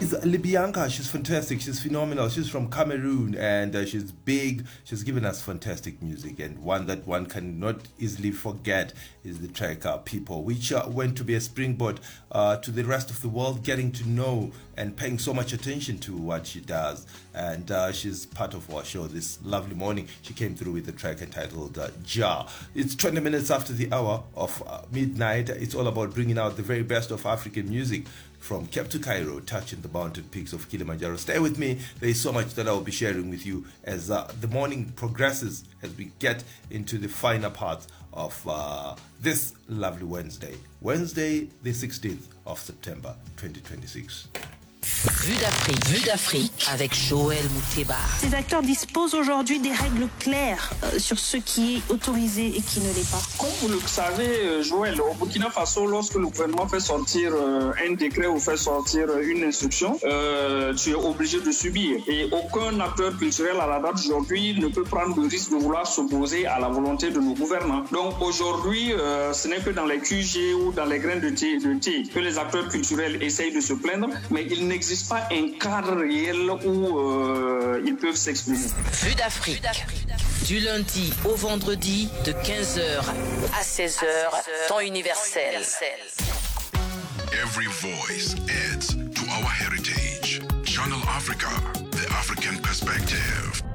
is Libianca. She's fantastic. She's phenomenal. She's from Cameroon and she's big. She's given us fantastic music, and one that one cannot easily forget is the track People, which went to be a springboard to the rest of the world getting to know and paying so much attention to what she does. And she's part of our show this lovely morning. She came through with the track entitled Jar. It's 20 minutes after the hour of midnight. It's all about bringing out the very best of African music from Cape to Cairo, touching the mountain peaks of Kilimanjaro. Stay with me. There is so much that I will be sharing with you as the morning progresses, as we get into the finer parts of this lovely Wednesday the 16th of September 2026. Vue d'Afrique avec Joël Mouteba. Ces acteurs disposent aujourd'hui des règles claires sur ce qui est autorisé et qui ne l'est pas. Comme vous le savez, Joël, au Burkina Faso, lorsque le gouvernement fait sortir un décret ou fait sortir une instruction, tu es obligé de subir. Et aucun acteur culturel à la date d'aujourd'hui ne peut prendre le risque de vouloir s'opposer à la volonté de nos gouvernants. Donc aujourd'hui, ce n'est que dans les QG ou dans les grains de thé que les acteurs culturels essayent de se plaindre, mais il n'existe pas un cadre réel où ils peuvent s'exprimer. Vue d'Afrique. Du lundi au vendredi de 15h à 16h, temps universel. Every voice adds to our heritage. Channel Africa, the African perspective.